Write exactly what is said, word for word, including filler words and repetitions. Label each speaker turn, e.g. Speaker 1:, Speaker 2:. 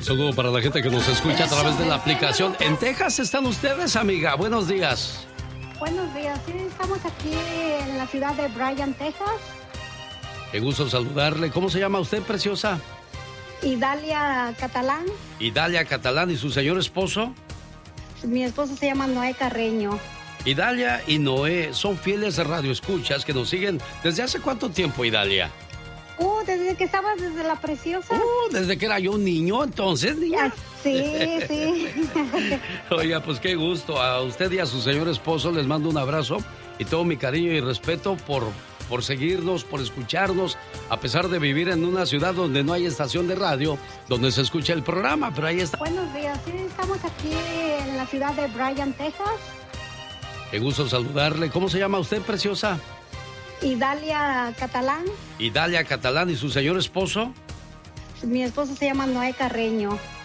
Speaker 1: Saludo para la gente que nos escucha a través de la aplicación. ¿En Texas están ustedes, amiga? Buenos días.
Speaker 2: Buenos días, sí, estamos aquí en la ciudad de Bryan, Texas.
Speaker 1: Qué gusto saludarle. ¿Cómo se llama usted, preciosa?
Speaker 2: Idalia Catalán.
Speaker 1: Idalia Catalán. ¿Y su señor esposo?
Speaker 2: Mi esposo se llama Noé Carreño.
Speaker 1: Idalia y Noé son fieles radioescuchas que nos siguen. ¿Desde hace cuánto tiempo, Idalia?
Speaker 2: Uh, desde que estabas desde la Preciosa.
Speaker 1: Uh, desde que era yo un niño, entonces, niña.
Speaker 2: Sí, sí.
Speaker 1: Oiga, pues qué gusto. A usted y a su señor esposo les mando un abrazo y todo mi cariño y respeto por, por seguirnos, por escucharnos, a pesar de vivir en una ciudad donde no hay estación de radio, donde se escucha el programa, pero ahí está.
Speaker 2: Buenos días, sí, estamos aquí en la ciudad de Bryan, Texas.
Speaker 1: Qué gusto saludarle. ¿Cómo se llama usted, preciosa?
Speaker 2: Idalia Catalán.
Speaker 1: Idalia Catalán. ¿Y su señor esposo?
Speaker 2: Mi esposo se llama Noé Carreño.